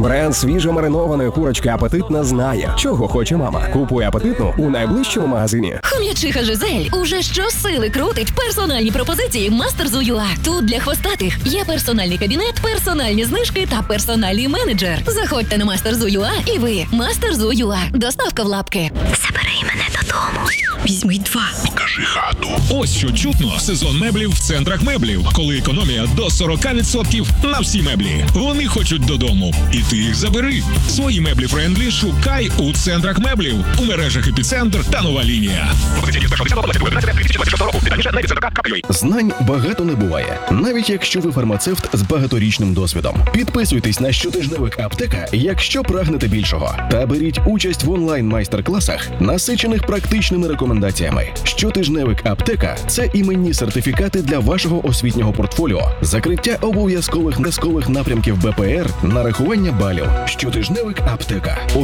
Бренд свіжомаринованої курочки «Апетитна» знає, чого хоче мама. Купуй «Апетитну» у найближчому магазині. Хом'ячиха Жизель уже щосили крутить персональні пропозиції Мастерзу.ua. Тут для хвостатих є персональний кабінет, персональні знижки та персональний менеджер. Заходьте на Мастерзу.ua і ви. Мастерзу.ua. Доставка в лапки. Забери мене додому. Візьми 2. Покажи хату. Ось що чутно. Сезон меблів в центрах меблів. Коли економія до 40% на всі меблі. Вони хочуть додому. І ти їх забери. Свої меблі френдлі шукай у центрах меблів. У мережах «Епіцентр» та «Нова лінія». Знань багато не буває, навіть якщо ви фармацевт з багаторічним досвідом. Підписуйтесь на щотижневик «Аптека», якщо прагнете більшого. Та беріть участь в онлайн-майстер-класах, насичених практичними рекомендаціями. Щотижневик «Аптека» – це іменні сертифікати для вашого освітнього портфоліо, закриття обов'язкових напрямків БПР, нарахування балів. Щотижневик «Аптека».